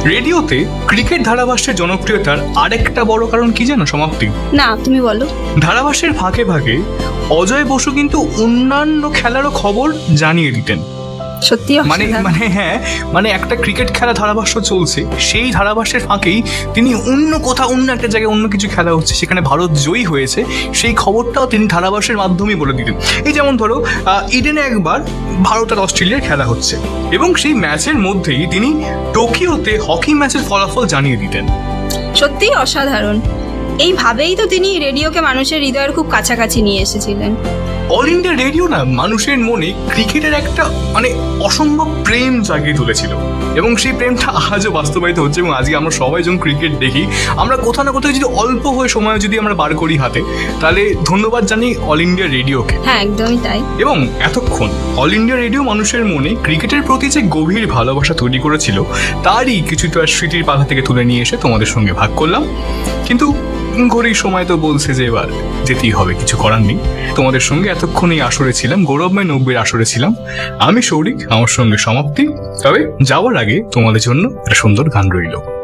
রেডিওতে ক্রিকেট ধারাভাষ্যের জনপ্রিয়তার আরেকটা বড় কারণ কি জানো সমাপ্তি? না, তুমি বলো। ধারাভাষ্যের ফাঁকে ফাঁকে অজয় বসু কিন্তু অন্যান্য খেলারও খবর জানিয়ে দিতেন। সত্যি মানে একটা ক্রিকেট খেলা ধারাভাষ্য চলছে, সেই ধারাভাষ্যের ফাঁকেই তিনি অন্য একটা জায়গায় অন্য কিছু খেলা হচ্ছে, সেখানে ভারত জয়ী হয়েছে, সেই খবরটাও তিনি ধারাভাষ্যের মাধ্যমেই বলে দিতেন। এই যেমন ধরো ইডেনে একবার ভারত আর অস্ট্রেলিয়ার খেলা হচ্ছে এবং সেই ম্যাচের মধ্যেই তিনি টোকিওতে হকি ম্যাচের ফলাফল জানিয়ে দিতেন। সত্যি অসাধারণ। এইভাবেই তো তিনি রেডিওকে মানুষের হৃদয়ের খুব কাছাকাছি নিয়ে এসেছিলেন। অল ইন্ডিয়া রেডিও না মানুষের মনে ক্রিকেটের একটা অসম্ভব প্রেম জাগিয়ে তুলেছিল এবং সেই প্রেমটা আজও বাস্তবায়িত হচ্ছে। এবং আজকে আমরা সবাই যখন ক্রিকেট দেখি, আমরা কোথাও না কোথাও যদি অল্প হয়ে সময় যদি আমরা বার করি হাতে, তাহলে ধন্যবাদ জানি অল ইন্ডিয়া রেডিওকে। হ্যাঁ, একদমই তাই। এবং এতক্ষণ অল ইন্ডিয়া রেডিও মানুষের মনে ক্রিকেটের প্রতি যে গভীর ভালোবাসা তৈরি করেছিল, তারই কিছু তো আর স্মৃতির পাতা থেকে তুলে নিয়ে এসে তোমাদের সঙ্গে ভাগ করলাম। কিন্তু ঘড়ির সময় তো বলছে যে এবার যেতেই হবে, কিছু করার নেই। তোমাদের সঙ্গে এতক্ষণ এই আসরে ছিলাম, গৌরবময় 90 আসরে ছিলাম আমি, সৌরিক, আমার সঙ্গে সমাপ্তি। তবে যাওয়ার আগে তোমাদের জন্য একটা সুন্দর গান রইল।